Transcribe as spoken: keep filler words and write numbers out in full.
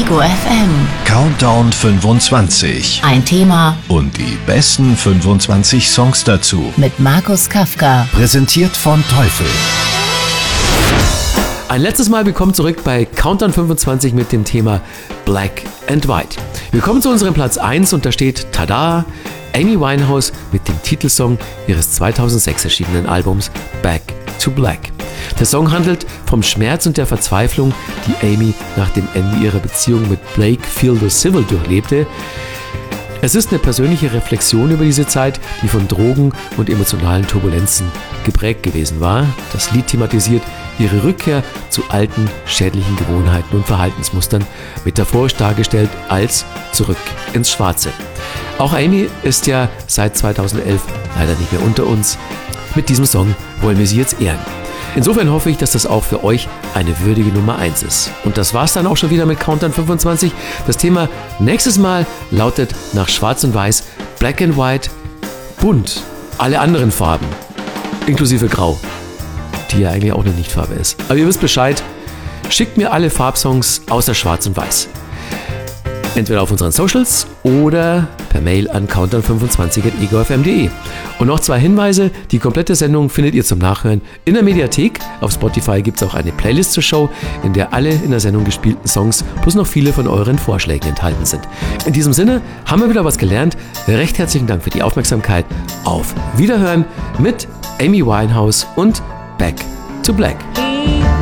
Ego F M. Countdown fünfundzwanzig. Ein Thema Und die besten fünfundzwanzig Songs dazu. mit Markus Kafka. Präsentiert von Teufel. Ein letztes Mal willkommen zurück bei Countdown fünfundzwanzig mit dem Thema Black and White. Wir kommen zu unserem Platz eins und da steht, tada, Amy Winehouse mit dem Titelsong ihres zweitausendsechs erschienenen Albums Back to Black. Der Song handelt vom Schmerz und der Verzweiflung, die Amy nach dem Ende ihrer Beziehung mit Blake Fielder Civil durchlebte. Es ist eine persönliche Reflexion über diese Zeit, die von Drogen und emotionalen Turbulenzen geprägt gewesen war. Das Lied thematisiert ihre Rückkehr zu alten, schädlichen Gewohnheiten und Verhaltensmustern, metaphorisch dargestellt als Zurück ins Schwarze. Auch Amy ist ja seit zweitausendelf leider nicht mehr unter uns. Mit diesem Song wollen wir sie jetzt ehren. Insofern hoffe ich, dass das auch für euch eine würdige Nummer eins ist. Und das war's dann auch schon wieder mit Countdown fünfundzwanzig. Das Thema nächstes Mal lautet nach Schwarz und Weiß, Black and White, bunt, alle anderen Farben, inklusive Grau, die ja eigentlich auch eine Nichtfarbe ist. Aber ihr wisst Bescheid, schickt mir alle Farbsongs außer Schwarz und Weiß. Entweder auf unseren Socials oder per Mail an countdown fünfundzwanzig at ego f m punkt d e. Und noch zwei Hinweise, die komplette Sendung findet ihr zum Nachhören in der Mediathek. Auf Spotify gibt es auch eine Playlist zur Show, in der alle in der Sendung gespielten Songs plus noch viele von euren Vorschlägen enthalten sind. In diesem Sinne haben wir wieder was gelernt. Recht herzlichen Dank für die Aufmerksamkeit. Auf Wiederhören mit Amy Winehouse und Back to Black.